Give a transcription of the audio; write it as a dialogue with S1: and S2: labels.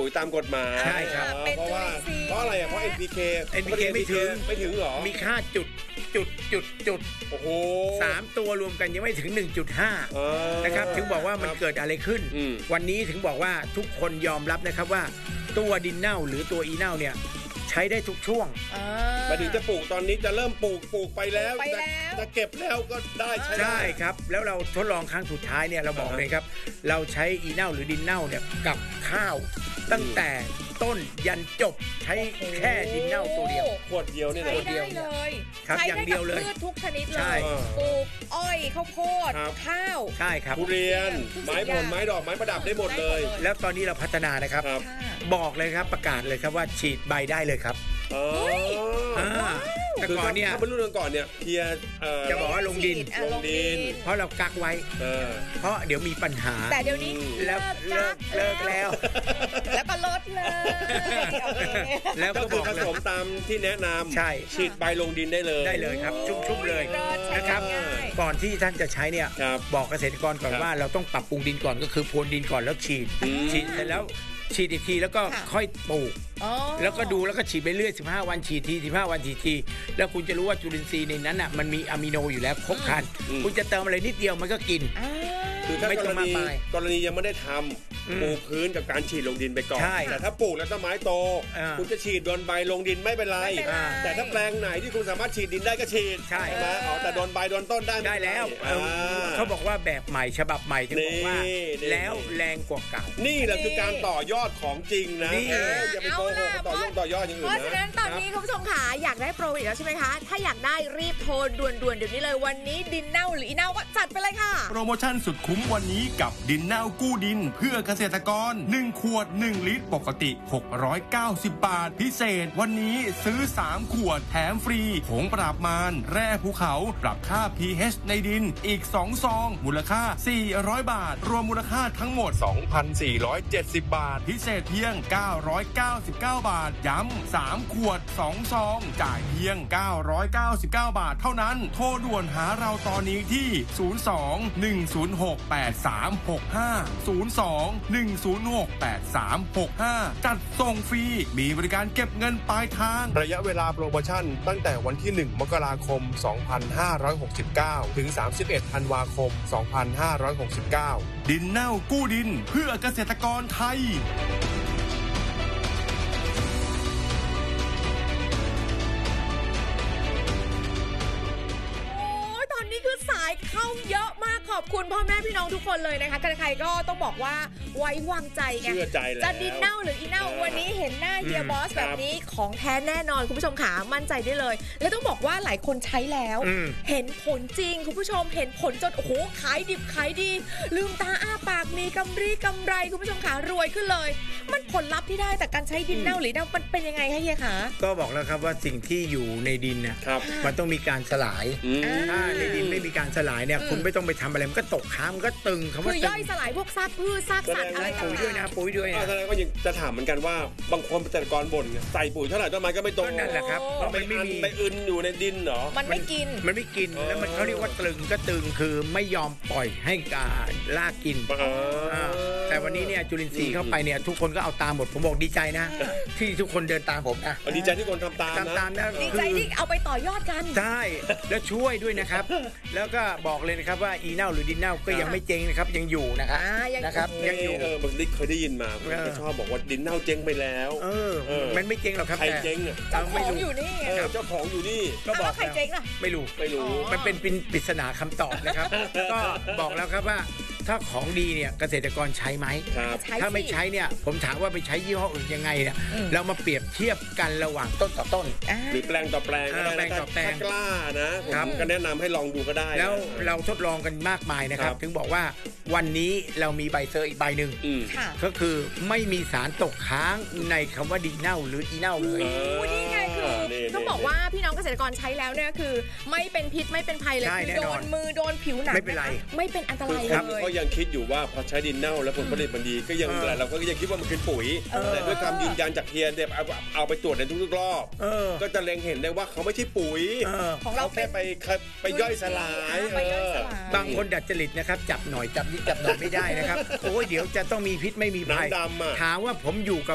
S1: ยตามกฎหมาย
S2: ใช่ครับ
S1: เพราะอะไรเพราะ NPK
S2: ไม่ถึง
S1: หรอ
S2: มีค่าจุด
S1: โอ้โห
S2: 3ตัวรวมกันยังไม่ถึง 1.5 นะครับถึงบอกว่ามันเกิดอะไรขึ้นวันนี้ถึงบอกว่าทุกคนยอมรับนะครับว่าตัวดินเน่าหรือตัวอีเน่าเนี่ยใช้ได้ทุกช่วง
S1: มาถึงจะปลูกตอนนี้จะเริ่มปลูกไปแล้วจะเก็บแล้วก็ได้ใช้ได้
S2: ครับแล้วเราทดลองครั้งสุดท้ายเนี่ยเราบอกเลยครับเราใช้อีเน่าหรือดินเน่าเนี่ยกับข้าวตั้งแต่ต้นยันจบใช้แค่ดินเน่าตัวเดียว
S1: ขวดเดียวนี่
S3: ใช้ได้เลย
S2: ครับอย่างเดียวเลย
S3: พืชทุกชนิดเลยปลูกอ้อยข้าวโพดข้าว
S2: ใช่ครับ
S1: ทุเรียนไม้ผลไม้ดอกไม้ประดับได้หมดเลย
S2: แล้วตอนนี้เราพัฒนานะครับบอกเลยครับประกาศเลยครับว่าฉีดใบได้เลยครับแต่ก่อนเนี่ย
S1: ถ้าเป็นรุ่นก่อนเนี่ยเพีย
S2: จะบอกว่าลงดินเพราะเรากักไว้เพราะเดี๋ยวมีปัญหา
S3: แต่เดี๋ยวนี้
S2: เลิกแล้ว
S3: แล้วก็ลดเลย
S1: แล้วก็บอกผสมตามที่แนะนำ
S2: ใช่
S1: ฉีดใบลงดินได้เลย
S2: ครับชุ่มๆเลยนะครับก่อนที่ท่านจะใช้เนี่ยบอกเกษตรกรก่อนว่าเราต้องปรับปรุงดินก่อนก็คือพรวนดินก่อนแล้วฉีดเสร็จแล้วฉีดอีกทีแล้วก็ค่อยปลูกแล้วก็ดูแล้วก็ฉีดไปเรื่อย15วันฉีดที15วันฉีดทีแล้วคุณจะรู้ว่าจุลินทรีย์ในนั้นน่ะมันมีอะมิโนอยู่แล้วครบครันคุณจะเติมอะไรนิดเดียวมันก็กิน
S1: คือถ้ากรณียังไม่ได้ทำปลูกพื้นกับการฉีดลงดินไปก่อนแต่ถ้าปลูกแล้วต้นไม้โตคุณจะฉีดโดนใบลงดินไม่เป็นไรแต่ถ้าแปลงไหนที่คุณสามารถฉีดดินได้ก็ฉีด
S2: ใช่
S1: ไหมแต่โดนใบโดนต้นได้
S2: แล้วเขาบอกว่าแบบใหม่ฉบับใหม่ถึงบอกว่าแล้วแรงกว่าเก่า
S1: นี่แหละคือการต่อยอดของจริงนะอย่าไปโกหกต่อยอดอย่างอื่นนะ
S3: เพราะฉะนั้นตอนนี้คุณผู้ชมค่ะอยากได้โปรอีกแล้วใช่ไหมคะถ้าอยากได้รีบโทรด่วนๆเดี๋ยวนี้เลยวันนี้ดินเน่าหรืออีเน่าก็จัดไปเลยค่ะ
S4: โปรโมชั่นสุดคุ้มวันนี้กับดินเน่ากู้ดินเพื่อเกษตรกร1ขวด1ลิตรปกติ690บาทพิเศษวันนี้ซื้อ3ขวดแถมฟรีผงปราบมารแร่ภูเขาปรับค่า pH ในดินอีก2ซองมูลค่า400บาทรวมมูลค่าทั้งหมด 2,470 บาทพิเศษเพียง999บาทย้ำ3ขวด2ซองจ่ายเพียง999บาทเท่านั้นโทรด่วนหาเราตอนนี้ที่02-106-8365 จัดส่งฟรีมีบริการเก็บเงินปลายทางระยะเวลาโปรโมชั่นตั้งแต่วันที่1มกราคม2569ถึง31ธันวาคม2569ดินเน่ากู้ดินเพื่อเกษตรกรไทย
S3: สายเข้าเยอะมากขอบคุณพ่อแม่พี่น้องทุกคนเลยนะคะใครๆก็ต้องบอกว่าไว้วางใจไงจะดินเน่าหรืออีเน่าวันนี้เห็นหน้าเฮียบอสแบบนี้ของแท้แน่นอนคุณผู้ชมขามั่นใจได้เลยและต้องบอกว่าหลายคนใช้แล้วเห็นผลจริงคุณผู้ชมเห็นผลจนโอ้โหขายดิบขายดีลืมตาอ้าปากมีกำไรคุณผู้ชมขารวยขึ้นเลยมันผลลัพธ์ที่ได้แต่การใช้ดินเน่าหรือเน่ามันเป็นยังไงคะเฮียคะ
S2: ก็บอกแล้วครับว่าสิ่งที่อยู่ในดินเนี่ยมันต้องมีการสลายถ้าในดินไม่มีการสลายเนี่ยคุณไม่ต้องไปทำอะไรมันก็ตกค้างมันก็ตึงคำว่า
S3: คือย่อยสลายพวกซากพืชซากสัตว์อะไร
S2: ปุ๋ยด้วยนะ
S1: ท่านก็ยังจะถามเหมือนกันว่าบางคนเกษตรกรบ่นใส่ปุ๋ยเท่าไหร่ต้นไม้ก็ไม่โต
S2: นั่นแหละครับ
S1: เพราะมันไม่มีไปอึนอยู่ในดินเหรอ
S3: มันไม่กิน
S2: แล้วมันเขาเรียกว่าตึงก็ตึงคือไม่ยอมปล่อยให้รากกินแต่วันนี้เนี่ยจุลินทรีย์เข้าไปเนี่ยทุกคนก็เอาตามหมดผมบอกดีใจนะที่ทุกคนเดินตามผมนะ
S1: ดีใจที่คนทำตาม
S2: นะ
S3: ดีใจที่เอาไปต่อยอดกัน
S2: ใช่แล้วช่วยด้วยนะครับแล้วก็บอกเลยนะครับว่าอีเน่าหรือดินเน่าก็ยังไม่เจ๊งนะครับยังอยู่นะครับ
S1: ยังอยู่บางทีเคยได้ยินมาก็ชอบบอกว่าดินเน่าเจ๊งไปแล้ว
S2: มันไม่เจ๊งหรอกครับ
S1: ใครเจ๊ง
S3: เจ้าของอยู่นี่
S1: เจ้าของอยู่นี่
S3: ก็บอกใครเจ๊งล่ะ
S2: ไม่รู้มันเป็นปริศนาคำตอบนะครับก็บอกแล้วครับว่าถ้าของดีเนี่ยเกษตรกรใช้ไหมถ้าไม่ใช้เนี่ยผมถามว่าไปใช้ยี่ห้ออื่นยังไงเนี่ยเรามาเปรียบเทียบกันระหว่างต้นต่อต้น
S1: หรือแปลงต่อแปลงถ้ากล้านะผมก็แนะนำให้ลองดูก็ได้
S2: แล้วเราทดลองกันมากมายนะครับถึงบอกว่าวันนี้เรามีใบเซอร์อีกใบหนึ่งก็คือไม่มีสารตกค้างในคำว่าดินเน่าหรืออีเน่าเลย
S3: นี่ไงคือต้องบอกว่าพี่น้องเกษตรกรใช้แล้วเนี่ยคือไม่เป็นพิษไม่เป็นภัยเลยคือโดนมือโดนผิวหนัง
S2: ไม่เป็นไร
S3: ไม่เป็นอันตรายเลย
S1: ก็ยังคิดอยู่ว่าพอใช้ดินเน่าแล้วผลผลิตมันดีก็ยังเราก็ยังคิดว่ามันคือปุ๋ยแต่ด้วยคำยืนยันจากเฮียเนี่ยเอาไปตรวจในทุกๆรอบก็จะเล็งเห็นได้ว่าเขาไม่ใช่ปุ๋ย
S3: ของเรา
S1: แค่ไปย่อยสลาย
S2: บางคนดัดจริตนะครับจับหน่อยจับนิดจับหน่อยไม่ได้นะครับโอ้ยเดี๋ยวจะต้องมีพิษไม่มีภัยถามว่าผมอยู่กับ